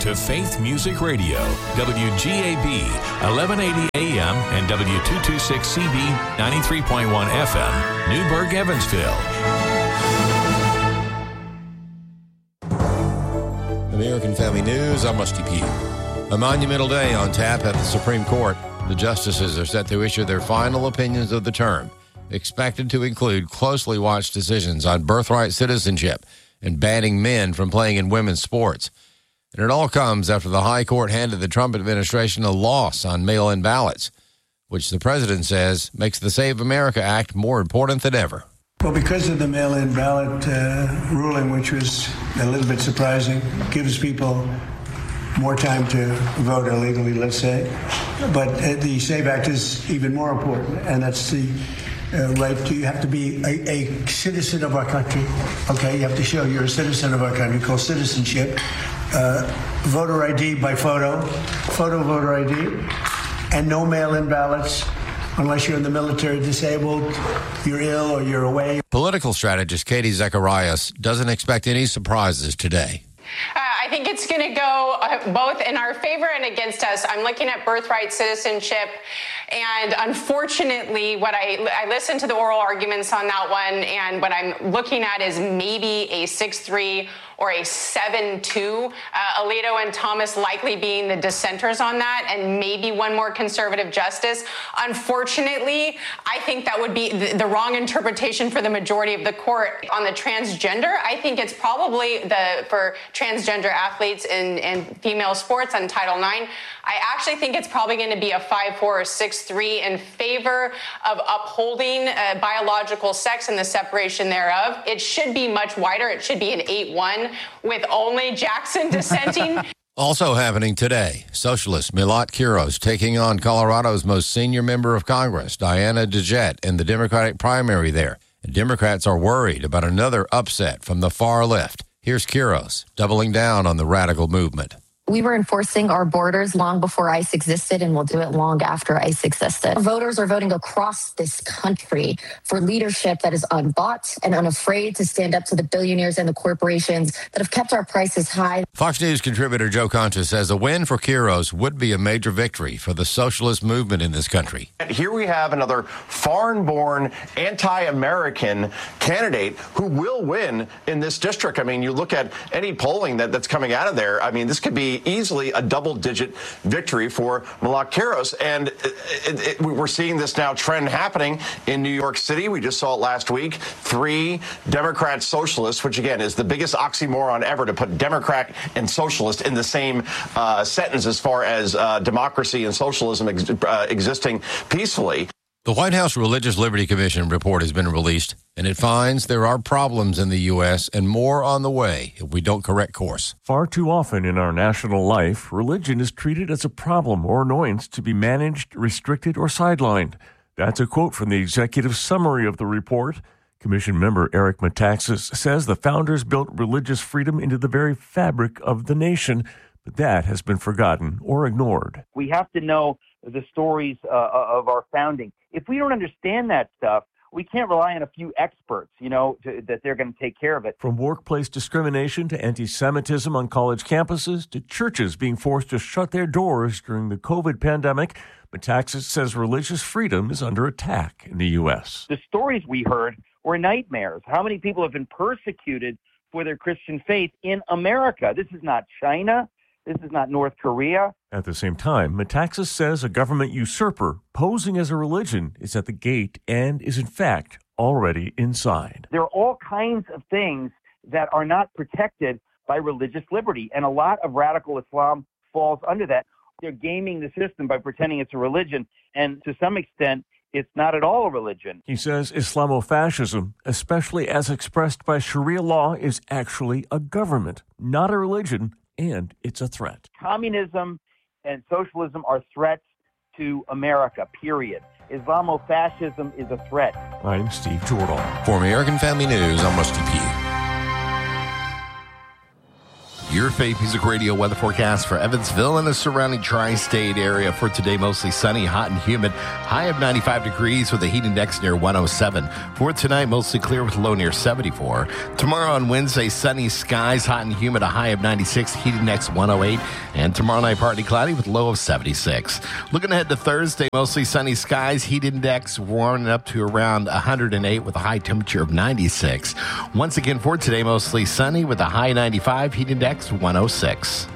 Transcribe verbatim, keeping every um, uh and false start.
to Faith Music Radio, W G A B, eleven eighty A M and W two twenty-six C B, ninety-three point one F M, Newburgh, Evansville. American Family News, I'm Rusty Pugh. A monumental day on tap at the Supreme Court. The justices are set to issue their final opinions of the term, expected to include closely watched decisions on birthright citizenship and banning men from playing in women's sports. And it all comes after the High Court handed the Trump administration a loss on mail-in ballots, which the president says makes the Save America Act more important than ever. Well, because of the mail-in ballot uh, ruling, which was a little bit surprising, gives people more time to vote illegally, let's say. But uh, the SAVE Act is even more important, and that's the uh, right to, you have to be a, a citizen of our country, okay? You have to show you're a citizen of our country, called citizenship. Uh, voter I D by photo, photo voter I D, and no mail-in ballots unless you're in the military, disabled, you're ill, or you're away. Political strategist Katie Zacharias doesn't expect any surprises today. Uh, I think it's going to go uh, both in our favor and against us. I'm looking at birthright citizenship, and unfortunately, what I I listened to the oral arguments on that one, and what I'm looking at is maybe a six three or a seven two. Uh, Alito and Thomas likely being the dissenters on that, and maybe one more conservative justice. Unfortunately, I think that would be the, the wrong interpretation for the majority of the court. On the transgender, I think it's probably the for transgender athletes in, in female sports on Title nine. I actually think it's probably going to be a five four or six three in favor of upholding uh, biological sex and the separation thereof. It should be much wider. It should be an eight one with only Jackson dissenting. Also happening today, socialist Milot Quiros taking on Colorado's most senior member of Congress, Diana DeJette, in the Democratic primary there. And Democrats are worried about another upset from the far left. Here's Quiros doubling down on the radical movement. We were enforcing our borders long before ICE existed, and we'll do it long after ICE existed. Voters are voting across this country for leadership that is unbought and unafraid to stand up to the billionaires and the corporations that have kept our prices high. Fox News contributor Joe Concha says a win for Quiros would be a major victory for the socialist movement in this country. Here we have another foreign-born, anti-American candidate who will win in this district. I mean, you look at any polling that, that's coming out of there. I mean, this could be easily a double-digit victory for Milot Quiros. And it, it, it, we're seeing this now trend happening in New York City. We just saw it last week. Three Democrat socialists, which, again, is the biggest oxymoron ever to put Democrat and socialist in the same uh, sentence as far as uh, democracy and socialism ex- uh, existing peacefully. The White House Religious Liberty Commission report has been released, and it finds there are problems in the U S and more on the way if we don't correct course. Far too often in our national life, religion is treated as a problem or annoyance to be managed, restricted, or sidelined. That's a quote from the executive summary of the report. Commission member Eric Metaxas says the founders built religious freedom into the very fabric of the nation, but that has been forgotten or ignored. We have to know the stories uh, of our founding. If we don't understand that stuff, we can't rely on a few experts, you know, to, that they're going to take care of it. From workplace discrimination to anti-Semitism on college campuses to churches being forced to shut their doors during the COVID pandemic, Metaxas says religious freedom is under attack in the U S. The stories we heard were nightmares. How many people have been persecuted for their Christian faith in America? This is not China. This is not North Korea. At the same time, Metaxas says a government usurper posing as a religion is at the gate and is in fact already inside. There are all kinds of things that are not protected by religious liberty, and a lot of radical Islam falls under that. They're gaming the system by pretending it's a religion, and to some extent, it's not at all a religion. He says Islamofascism, especially as expressed by Sharia law, is actually a government, not a religion, and it's a threat. Communism and socialism are threats to America, period. Islamofascism is a threat. I'm Steve Jordahl. For American Family News, I'm Rusty Pugh. Your Faith Music Radio weather forecast for Evansville and the surrounding tri-state area. For today, mostly sunny, hot and humid. High of ninety-five degrees with a heat index near one oh seven. For tonight, mostly clear with a low near seventy-four. Tomorrow on Wednesday, sunny skies, hot and humid, a high of ninety-six, heat index one oh eight. And tomorrow night, partly cloudy with a low of seventy-six. Looking ahead to Thursday, mostly sunny skies, heat index warming up to around one hundred eight with a high temperature of ninety-six. Once again for today, mostly sunny with a high ninety-five, heat index one oh six.